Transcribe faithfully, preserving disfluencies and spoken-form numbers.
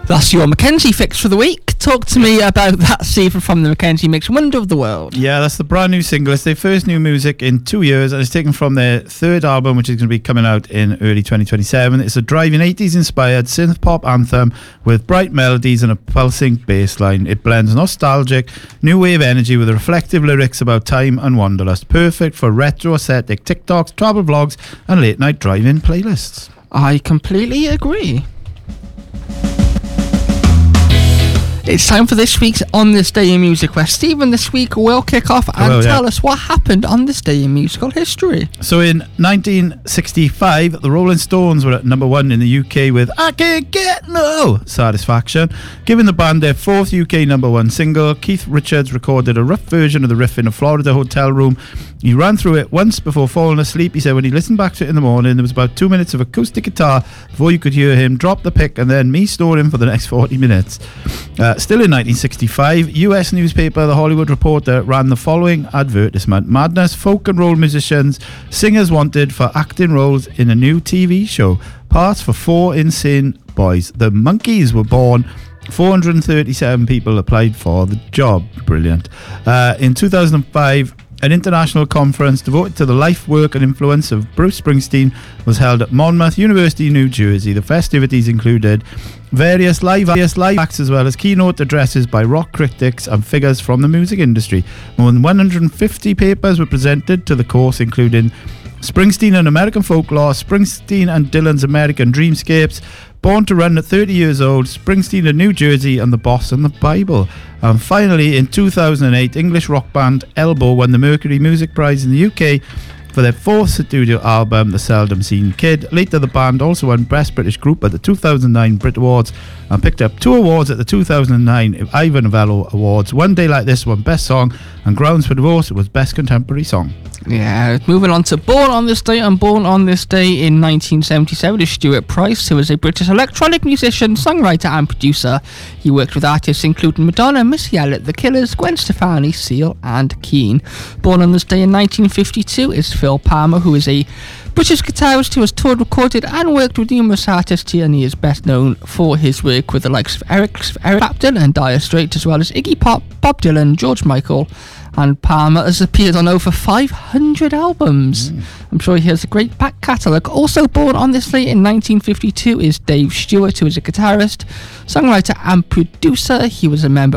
That's your Mackenzie fix for the week. Talk to me about that, Stephen, from the Mackenzie Mix Wonder of the World. Yeah, that's the brand new single. It's their first new music in two years, and it's taken from their third album, which is going to be coming out in early twenty twenty-seven. It's a driving eighties inspired synth pop anthem with bright melodies and a pulsing bass line. It blends nostalgic, new wave energy with reflective lyrics about time and wanderlust. Perfect for retro aesthetic TikToks, travel vlogs, and late night drive-in playlists. I completely agree. It's time for this week's On This Day in Music, where Stephen this week will kick off and will, tell yeah. us what happened on this day in musical history. So in nineteen sixty-five, the Rolling Stones were at number one in the U K with I Can't Get No Satisfaction, giving the band their fourth U K number one single. Keith Richards recorded a rough version of the riff in a Florida hotel room. He ran through it once before falling asleep. He said when he listened back to it in the morning, there was about two minutes of acoustic guitar before you could hear him drop the pick, and then me snoring for the next forty minutes. Uh, still in nineteen sixty-five, U S newspaper The Hollywood Reporter ran the following advertisement: Madness, folk and roll musicians, singers wanted for acting roles in a new T V show. Parts for four insane boys. The Monkees were born. four hundred thirty-seven people applied for the job. Brilliant. Uh, in two thousand five, an international conference devoted to the life, work and influence of Bruce Springsteen was held at Monmouth University, New Jersey. The festivities included various live, various live acts as well as keynote addresses by rock critics and figures from the music industry. More than one hundred fifty papers were presented to the course, including Springsteen and American Folklore, Springsteen and Dylan's American Dreamscapes, Born to Run at thirty years old, Springsteen and New Jersey, and The Boss and the Bible. And finally, in two thousand eight, English rock band Elbow won the Mercury Music Prize in the U K for their fourth studio album, The Seldom Seen Kid. Later, the band also won Best British Group at the two thousand nine Brit Awards and picked up two awards at the two thousand nine Ivor Novello Awards. One Day Like This won Best Song, and Grounds for Divorce was Best Contemporary Song. Yeah, moving on to Born on This Day, and Born on This Day in nineteen seventy-seven is Stuart Price, who is a British electronic musician, songwriter and producer. He worked with artists including Madonna, Missy Elliott, The Killers, Gwen Stefani, Seal and Keane. Born on This Day in nineteen fifty-two is Phil Palmer, who is a British guitarist who has toured, recorded and worked with numerous artists here, and he is best known for his work with the likes of Eric, Eric Clapton and Dire Straits, as well as Iggy Pop, Bob Dylan, George Michael. And Palmer has appeared on over five hundred albums. Mm. I'm sure he has a great back catalogue. Also born on this day in nineteen fifty-two is Dave Stewart, who is a guitarist, songwriter and producer. He was a member